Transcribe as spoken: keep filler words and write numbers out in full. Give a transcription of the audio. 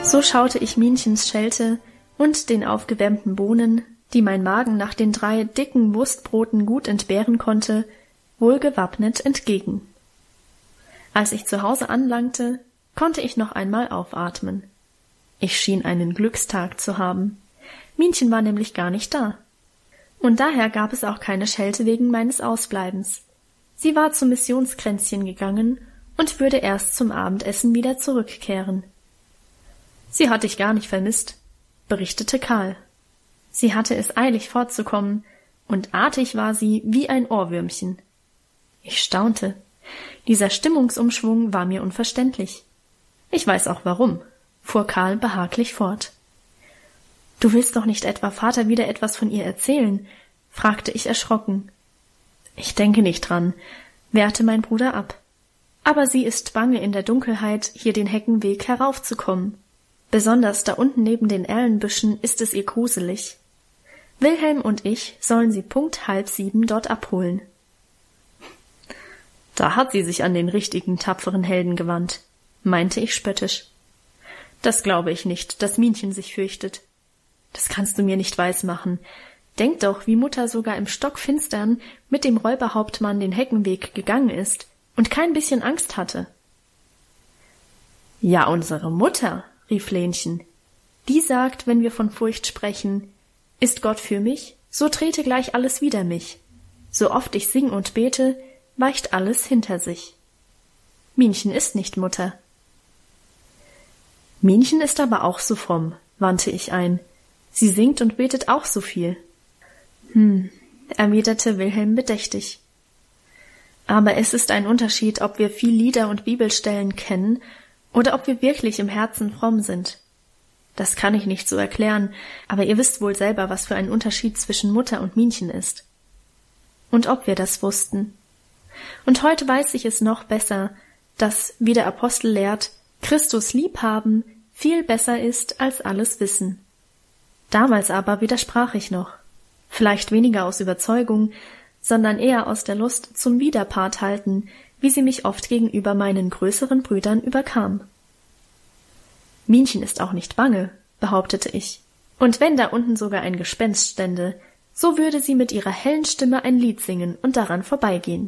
So schaute ich Minchens Schelte und den aufgewärmten Bohnen, die mein Magen nach den drei dicken Wurstbroten gut entbehren konnte, wohlgewappnet entgegen. Als ich zu Hause anlangte, konnte ich noch einmal aufatmen. Ich schien einen Glückstag zu haben. Minchen war nämlich gar nicht da. Und daher gab es auch keine Schelte wegen meines Ausbleibens. Sie war zum Missionskränzchen gegangen und würde erst zum Abendessen wieder zurückkehren. »Sie hat dich gar nicht vermisst«, berichtete Karl. Sie hatte es eilig fortzukommen, und artig war sie wie ein Ohrwürmchen. Ich staunte. Dieser Stimmungsumschwung war mir unverständlich. »Ich weiß auch warum«, fuhr Karl behaglich fort. »Du willst doch nicht etwa Vater wieder etwas von ihr erzählen?« fragte ich erschrocken. »Ich denke nicht dran«, wehrte mein Bruder ab. »Aber sie ist bange, in der Dunkelheit hier den Heckenweg heraufzukommen. Besonders da unten neben den Erlenbüschen ist es ihr gruselig. Wilhelm und ich sollen sie punkt halb sieben dort abholen.« »Da hat sie sich an den richtigen tapferen Helden gewandt«, meinte ich spöttisch. »Das glaube ich nicht, dass Minchen sich fürchtet. Das kannst du mir nicht weismachen. Denk doch, wie Mutter sogar im Stockfinstern mit dem Räuberhauptmann den Heckenweg gegangen ist und kein bisschen Angst hatte.« »Ja, unsere Mutter«, rief Lenchen. »Die sagt, wenn wir von Furcht sprechen, ist Gott für mich, so trete gleich alles wider mich. So oft ich sing und bete, weicht alles hinter sich. Minchen ist nicht Mutter.« »Minchen ist aber auch so fromm«, wandte ich ein. »Sie singt und betet auch so viel.« »Hm«, erwiderte Wilhelm bedächtig. »Aber es ist ein Unterschied, ob wir viel Lieder und Bibelstellen kennen oder ob wir wirklich im Herzen fromm sind. Das kann ich nicht so erklären, aber ihr wisst wohl selber, was für ein Unterschied zwischen Mutter und Minchen ist. Und ob wir das wussten. Und heute weiß ich es noch besser, dass, wie der Apostel lehrt, Christus liebhaben viel besser ist als alles Wissen. Damals aber widersprach ich noch, vielleicht weniger aus Überzeugung, sondern eher aus der Lust zum Widerpart halten, wie sie mich oft gegenüber meinen größeren Brüdern überkam. »Minchen ist auch nicht bange«, behauptete ich, »und wenn da unten sogar ein Gespenst stände, so würde sie mit ihrer hellen Stimme ein Lied singen und daran vorbeigehen.«